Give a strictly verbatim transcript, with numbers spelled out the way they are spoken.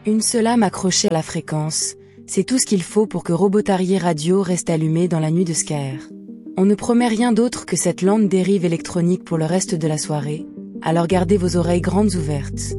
Une seule âme accrochée à la fréquence, c'est tout ce qu'il faut pour que Robotarier Radio reste allumé dans la nuit de Scaer. On ne promet rien d'autre que cette lente dérive électronique pour le reste de la soirée, alors gardez vos oreilles grandes ouvertes.